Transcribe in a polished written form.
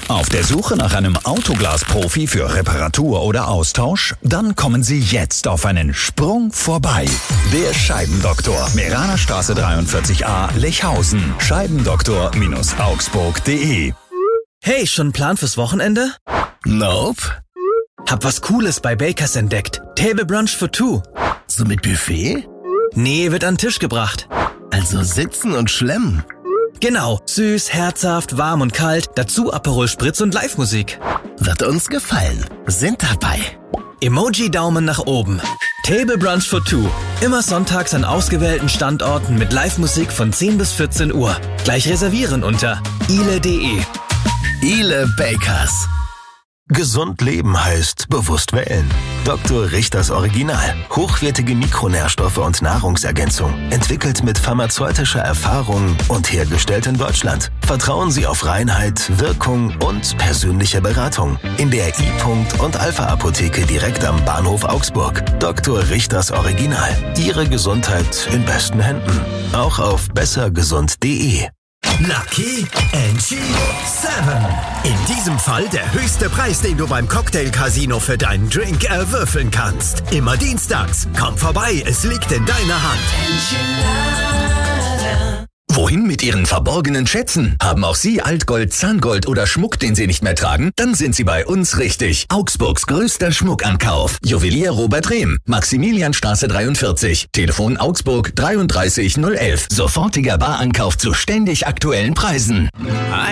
Auf der Suche nach einem Autoglas-Profi für Reparatur oder Austausch? Dann kommen Sie jetzt auf einen Sprung vorbei. Der Scheibendoktor. Meranerstraße 43a, Lechhausen. Scheibendoktor-augsburg.de. Hey, schon ein Plan fürs Wochenende? Nope. Hab was Cooles bei Bakers entdeckt. Table Brunch for two. So mit Buffet? Nee, wird an den Tisch gebracht. Also sitzen und schlemmen. Genau, süß, herzhaft, warm und kalt, dazu Aperol Spritz und Live-Musik. Wird uns gefallen. Sind dabei. Emoji-Daumen nach oben. Table Brunch for two. Immer sonntags an ausgewählten Standorten mit Live-Musik von 10 bis 14 Uhr. Gleich reservieren unter ile.de. Ile Bakers. Gesund leben heißt bewusst wählen. Dr. Richters Original. Hochwertige Mikronährstoffe und Nahrungsergänzung. Entwickelt mit pharmazeutischer Erfahrung und hergestellt in Deutschland. Vertrauen Sie auf Reinheit, Wirkung und persönliche Beratung. In der I-Punkt und Alpha-Apotheke direkt am Bahnhof Augsburg. Dr. Richters Original. Ihre Gesundheit in besten Händen. Auch auf bessergesund.de. Lucky NG 7. In diesem Fall der höchste Preis, den du beim Cocktail Casino für deinen Drink erwürfeln kannst. Immer dienstags. Komm vorbei, es liegt in deiner Hand. Wohin mit Ihren verborgenen Schätzen? Haben auch Sie Altgold, Zahngold oder Schmuck, den Sie nicht mehr tragen? Dann sind Sie bei uns richtig. Augsburgs größter Schmuckankauf. Juwelier Robert Rehm, Maximilianstraße 43. Telefon Augsburg 33011. Sofortiger Barankauf zu ständig aktuellen Preisen.